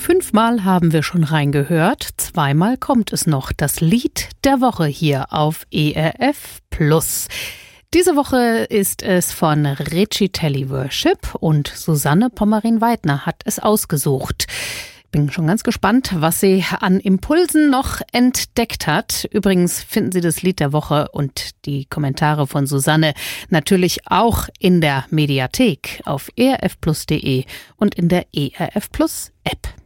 5-mal haben wir schon reingehört, 2-mal kommt es noch. Das Lied der Woche hier auf ERF Plus. Diese Woche ist es von Recitali Worship und Susanne Pommerin-Weidner hat es ausgesucht. Bin schon ganz gespannt, was sie an Impulsen noch entdeckt hat. Übrigens finden Sie das Lied der Woche und die Kommentare von Susanne natürlich auch in der Mediathek auf erfplus.de und in der ERF Plus App.